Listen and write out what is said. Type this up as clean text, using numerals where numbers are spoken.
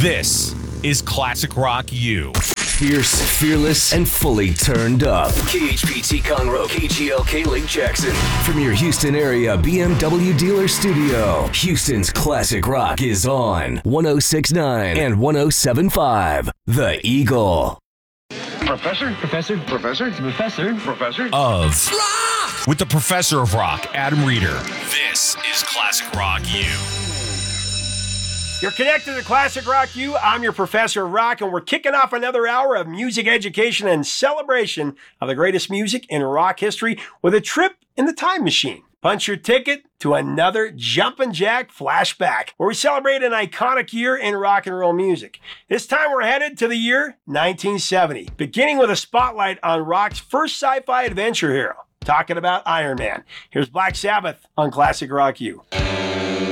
This is Classic Rock U. Fierce, fearless, and fully turned up. KHPT Conroe, KGLK Lake Jackson. From your Houston area BMW dealer studio, Houston's Classic Rock is on 106.9 and 107.5. The Eagle. Professor Of rock! With the Professor of Rock, Adam Reeder. This is Classic Rock U. You're connected to Classic Rock U. I'm your Professor of Rock, and we're kicking off another hour of music education and celebration of the greatest music in rock history with a trip in the time machine. Punch your ticket to another Jumpin' Jack flashback, where we celebrate an iconic year in rock and roll music. This time we're headed to the year 1970, beginning with a spotlight on rock's first sci-fi adventure hero, talking about Iron Man. Here's Black Sabbath on Classic Rock U.